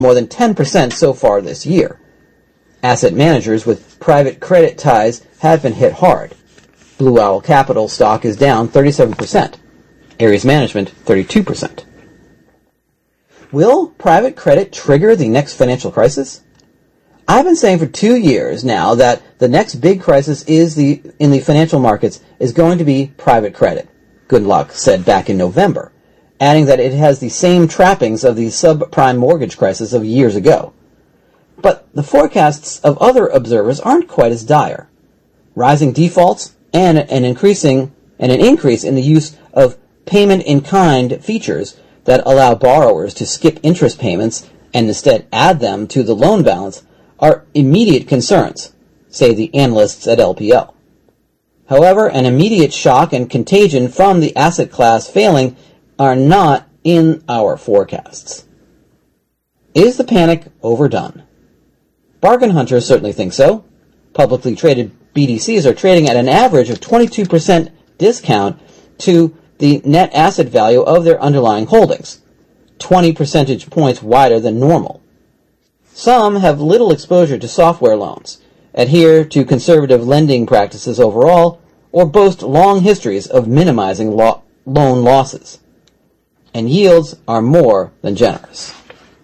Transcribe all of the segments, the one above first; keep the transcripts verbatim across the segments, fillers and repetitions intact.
more than ten percent so far this year. Asset managers with private credit ties have been hit hard. Blue Owl Capital stock is down thirty-seven percent. Ares Management, thirty-two percent. Will private credit trigger the next financial crisis? I've been saying for two years now that the next big crisis is the in the financial markets is going to be private credit, Gundlach said back in November, adding that it has the same trappings of the subprime mortgage crisis of years ago. But the forecasts of other observers aren't quite as dire. Rising defaults and an increasing and an increase in the use of payment-in-kind features that allow borrowers to skip interest payments and instead add them to the loan balance are immediate concerns, say the analysts at L P L. However, an immediate shock and contagion from the asset class failing are not in our forecasts. Is the panic overdone? Bargain hunters certainly think so. Publicly traded B D Cs are trading at an average of twenty-two percent discount to the net asset value of their underlying holdings, twenty percentage points wider than normal. Some have little exposure to software loans, adhere to conservative lending practices overall, or boast long histories of minimizing lo- loan losses. And yields are more than generous.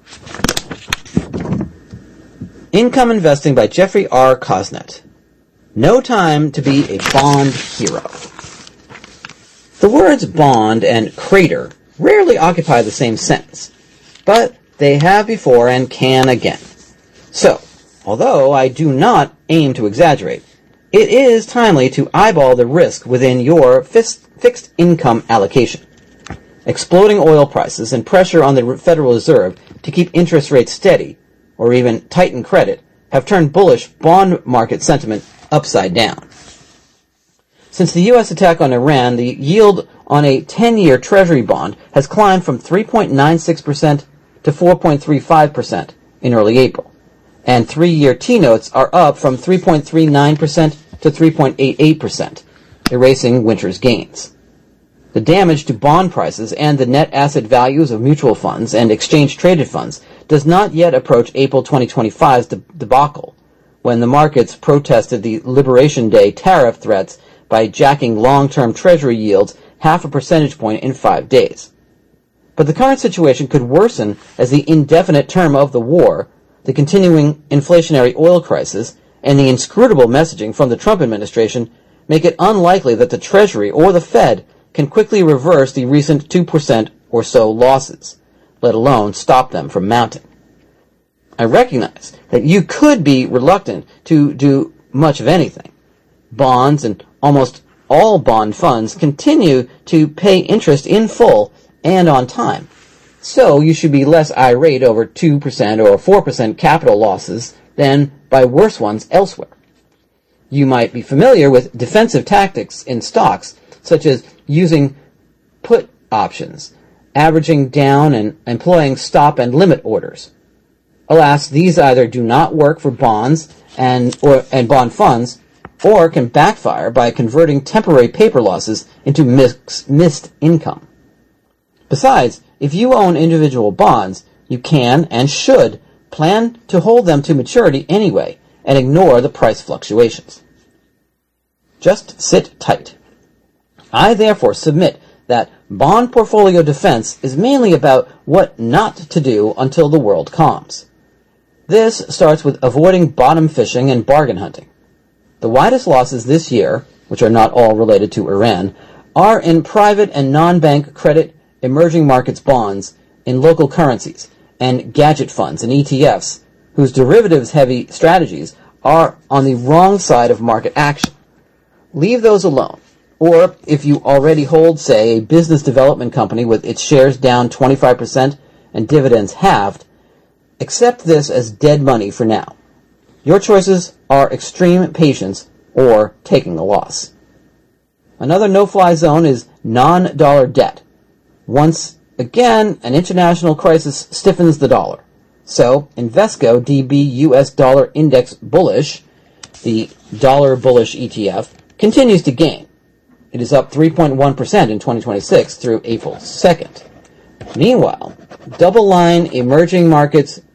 Income Investing by Jeffrey R. Kosnet. No time to be a bond hero. The words bond and crater rarely occupy the same sentence, but they have before and can again. So, although I do not aim to exaggerate, it is timely to eyeball the risk within your fixed income allocation. Exploding oil prices and pressure on the Federal Reserve to keep interest rates steady, or even tighten credit, have turned bullish bond market sentiment upside down. Since the U S attack on Iran, the yield on a ten-year Treasury bond has climbed from three point nine six percent to four point three five percent in early April, and three-year T-notes are up from three point three nine percent to three point eight eight percent, erasing winter's gains. The damage to bond prices and the net asset values of mutual funds and exchange-traded funds does not yet approach April twenty twenty-five's debacle, when the markets protested the Liberation Day tariff threats by jacking long-term Treasury yields half a percentage point in five days. But the current situation could worsen as the indefinite term of the war, the continuing inflationary oil crisis, and the inscrutable messaging from the Trump administration make it unlikely that the Treasury or the Fed can quickly reverse the recent two percent or so losses, let alone stop them from mounting. I recognize that you could be reluctant to do much of anything. Bonds and almost all bond funds continue to pay interest in full and on time, so you should be less irate over two percent or four percent capital losses than by worse ones elsewhere. You might be familiar with defensive tactics in stocks, such as using put options, averaging down, and employing stop and limit orders. Alas, these either do not work for bonds and or and bond funds, or can backfire by converting temporary paper losses into mix, missed income. Besides, if you own individual bonds, you can and should plan to hold them to maturity anyway and ignore the price fluctuations. Just sit tight. I therefore submit that bond portfolio defense is mainly about what not to do until the world calms. This starts with avoiding bottom fishing and bargain hunting. The widest losses this year, which are not all related to Iran, are in private and non-bank credit, emerging markets bonds, in local currencies, and gadget funds and E T Fs, whose derivatives-heavy strategies are on the wrong side of market action. Leave those alone. Or, if you already hold, say, a business development company with its shares down twenty-five percent and dividends halved, accept this as dead money for now. Your choices are extreme patience or taking the loss. Another no-fly zone is non-dollar debt. Once again, an international crisis stiffens the dollar. So, Invesco D B U S Dollar Index Bullish, the dollar bullish E T F, continues to gain. It is up three point one percent in twenty twenty-six through April second. Meanwhile, double-line emerging markets